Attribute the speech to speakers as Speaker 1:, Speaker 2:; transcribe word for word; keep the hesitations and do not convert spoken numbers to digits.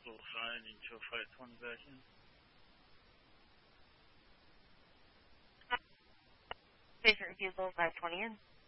Speaker 1: cancel sign into five twenty back in.
Speaker 2: Patient refusal five twenty in.